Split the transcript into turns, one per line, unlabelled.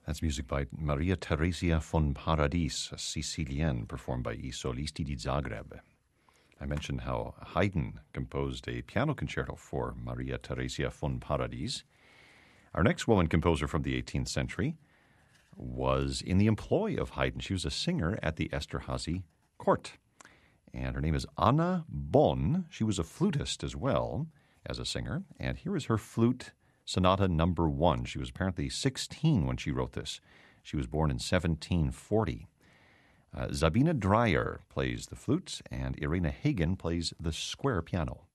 That's music by Maria Theresia von Paradis, a Sicilienne, performed by I Solisti di Zagreb. I mentioned how Haydn composed a piano concerto for Maria Theresia von Paradis. Our next woman composer from the 18th century was in the employ of Haydn. She was a singer at the Esterhazy court, and her name is Anna Bonn. She was a flutist as well as a singer, and here is her flute Sonata Number 1. She was apparently 16 when she wrote this. She was born in 1740. Sabine Dreyer plays the flute, and Irina Hagen plays the square piano.